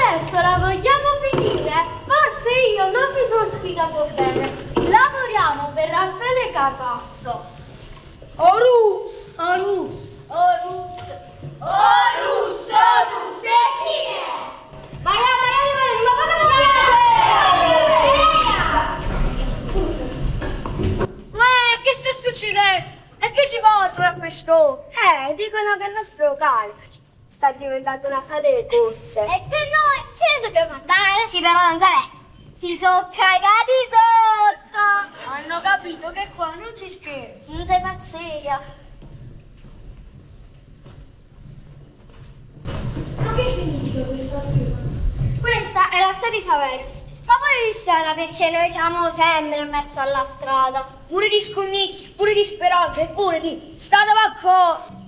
adesso la vogliamo finire? Forse io non mi sono spiegato bene. Lavoriamo per Raffaele Capasso. Orus! Orus! Orus! Orus! Orus! E chi è? Ma che sta succedendo? E che ci vuole a questo? Dicono che il nostro locale sta diventando una sala delle cozze. E che noi ce ne dobbiamo andare? Sì, però non sai. Si sono cagati sotto! Hanno capito che qua non si scherza. Non sei pazzia. Ma che significa questa sera? Questa è la storia di Saverio. Ma pure di strada perché noi siamo sempre in mezzo alla strada. Pure di sconnizi, pure di speranze, pure di state vacco!